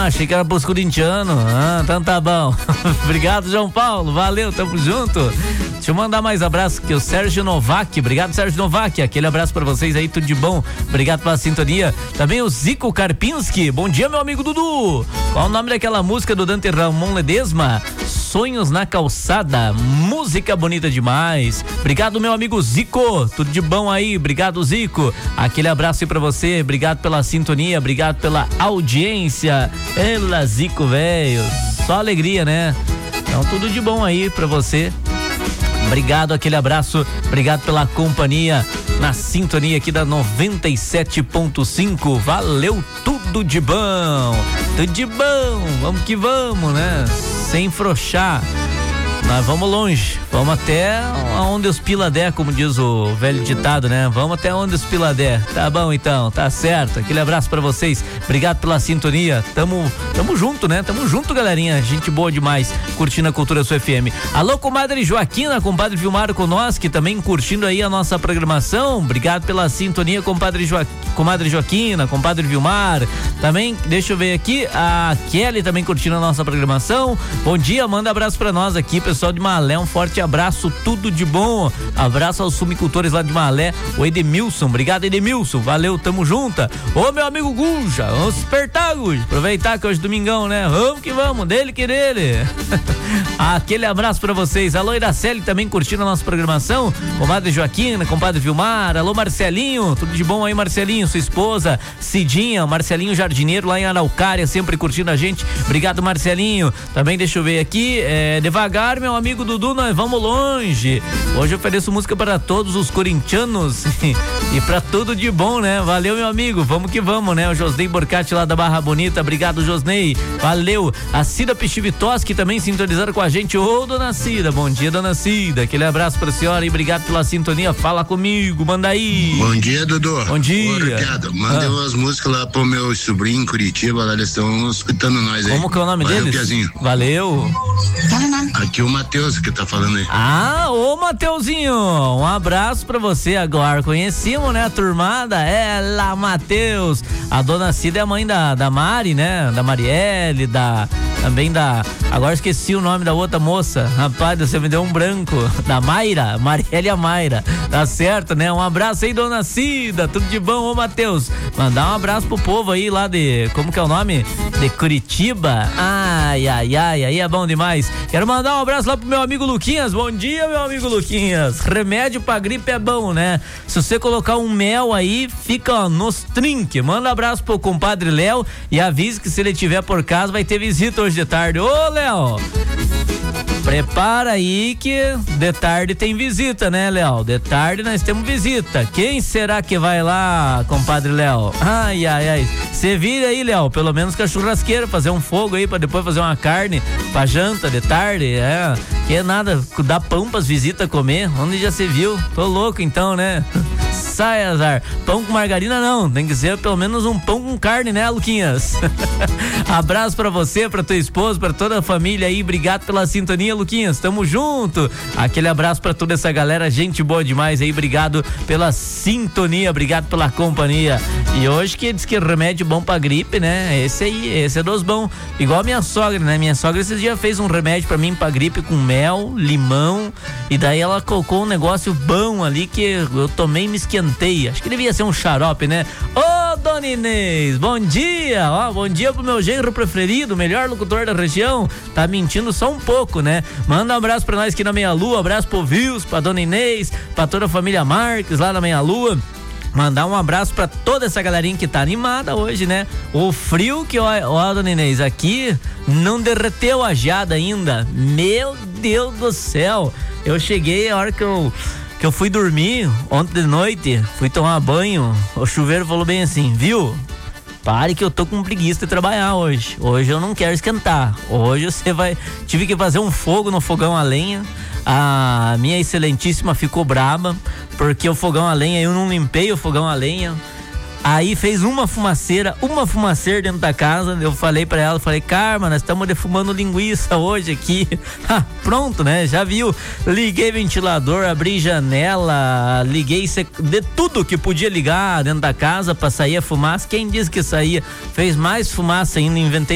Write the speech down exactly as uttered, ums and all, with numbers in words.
Ah, achei que era pros corintianos. Ah, então tá bom. Obrigado, João Paulo. Valeu, tamo junto. Deixa eu mandar mais abraço aqui, o Sérgio Novak. Obrigado, Sérgio Novak. Aquele abraço pra vocês aí, tudo de bom. Obrigado pela sintonia. Também o Zico Karpinski. Bom dia, meu amigo Dudu. Qual o nome daquela música do Dante Ramon Ledesma? Sonhos na Calçada. Música bonita demais. Obrigado, meu amigo Zico. Tudo de bom aí. Obrigado, Zico. Aquele abraço aí pra você. Obrigado pela sintonia. Obrigado pela audiência. Ela, Zico, velho. Só alegria, né? Então, tudo de bom aí pra você. Obrigado, aquele abraço. Obrigado pela companhia na sintonia aqui da noventa e sete ponto cinco. Valeu, tudo de bom. Tudo de bom. Vamos que vamos, né? Sem frouxar. Nós vamos longe, vamos até onde os pila der, como diz o velho ditado, né? Vamos até onde os pila der. Tá bom então, tá certo. Aquele abraço pra vocês, obrigado pela sintonia. Tamo, tamo junto, né? Tamo junto, galerinha. Gente boa demais, curtindo a Cultura Sul F M. Alô, comadre Joaquina, compadre Vilmar conosco, que também curtindo aí a nossa programação. Obrigado pela sintonia, compadre Joaquina, comadre Joaquina, compadre Vilmar. Também, deixa eu ver aqui, a Kelly também curtindo a nossa programação. Bom dia, manda abraço pra nós aqui, pessoal de Malé, um forte abraço, tudo de bom. Abraço aos sumicultores lá de Malé, o Edemilson. Obrigado, Edemilson. Valeu, tamo junta. Ô, meu amigo Gunja, vamos despertar, Gunja. Aproveitar que hoje é domingão, né? Vamos que vamos, dele que dele. Aquele abraço pra vocês. Alô, Iraceli também curtindo a nossa programação. Comadre Joaquina, compadre Vilmar. Alô, Marcelinho. Tudo de bom aí, Marcelinho? Sua esposa, Cidinha, Marcelinho Jardineiro lá em Araucária, sempre curtindo a gente. Obrigado, Marcelinho. Também deixa eu ver aqui, é, devagar, meu amigo Dudu, nós vamos longe. Hoje eu ofereço música para todos os corintianos e para tudo de bom, né? Valeu, meu amigo, vamos que vamos, né? O Josnei Borcati lá da Barra Bonita, obrigado, Josnei, valeu. A Cida Pichivitoski também sintonizando com a gente. Ô, dona Cida, bom dia, dona Cida, aquele abraço pra senhora e obrigado pela sintonia. Fala comigo, manda aí. Bom dia, Dudu. Bom dia. Ô, Ricardo, mandei ah. umas músicas lá pro meu sobrinho em Curitiba, lá eles estão escutando nós aí. Como que é o nome Valeu, deles? Piazinho. Valeu. Aqui o Matheus que tá falando aí. Ah, ô Mateuzinho, um abraço pra você agora. Conhecemos, né, a turmada? É lá, Matheus. A dona Cida é a mãe da, da Mari, né? Da Marielle, da, também da, agora esqueci o nome da outra moça. Rapaz, você me deu um branco. Da Mayra, Marielle e a Mayra. Tá certo, né? Um abraço aí, dona Cida. Tudo de bom, ô Matheus. Mandar um abraço pro povo aí lá de, como que é o nome? De Curitiba. Ai, ai, ai, aí é bom demais. Quero mandar um abraço lá pro meu amigo Luquinhas. Bom dia, meu amigo Luquinhas. Remédio pra gripe é bom, né? Se você colocar um mel aí, fica ó, nos trinque. Manda um abraço pro compadre Léo e avise que se ele tiver por casa vai ter visita hoje de tarde. Ô, Léo! Prepara aí que de tarde tem visita, né, Léo? De tarde nós temos visita. Quem será que vai lá, compadre Léo? Ai, ai, ai. Você vira aí, Léo, pelo menos com a churrasqueira, fazer um fogo aí pra depois fazer uma carne pra janta de tarde, é. Que é nada, dá pão pras visitas comer. Onde já se viu? Tô louco então, né? Sai, azar. Pão com margarina não, tem que ser pelo menos um pão com carne, né, Luquinhas? Abraço pra você, pra tua esposa, pra toda a família aí, obrigado pela sintonia, Luquinhas, tamo junto. Aquele abraço pra toda essa galera, gente boa demais aí, obrigado pela sintonia, obrigado pela companhia. E hoje que diz que remédio bom pra gripe, né, esse aí, esse é dos bons, igual a minha sogra, né, minha sogra esses dias fez um remédio pra mim pra gripe com mel, limão, e daí ela colocou um negócio bom ali que eu tomei e me esquentei. Acho que devia ser um xarope, né? Ô, dona Inês, bom dia! Ó, bom dia pro meu genro preferido, melhor locutor da região. Tá mentindo só um pouco, né? Manda um abraço pra nós aqui na Meia Lua, abraço pro Vils, pra dona Inês, pra toda a família Marques lá na Meia Lua. Mandar um abraço pra toda essa galerinha que tá animada hoje, né? O frio que, ó, ó, dona Inês, aqui não derreteu a geada ainda. Meu Deus do céu! Eu cheguei a hora que eu... que eu fui dormir ontem de noite, fui tomar banho, o chuveiro falou bem assim, viu? Pare que eu tô com preguiça de trabalhar hoje. Hoje eu não quero esquentar. Hoje você vai... Tive que fazer um fogo no fogão a lenha. A minha excelentíssima ficou braba, porque o fogão a lenha, eu não limpei o fogão a lenha. Aí fez uma fumaceira, uma fumaceira dentro da casa. Eu falei pra ela, falei, Carma, nós estamos defumando linguiça hoje aqui. Pronto, né? Já viu? Liguei ventilador, abri janela, liguei sec... de tudo que podia ligar dentro da casa pra sair a fumaça. Quem disse que saía? Fez mais fumaça ainda, inventei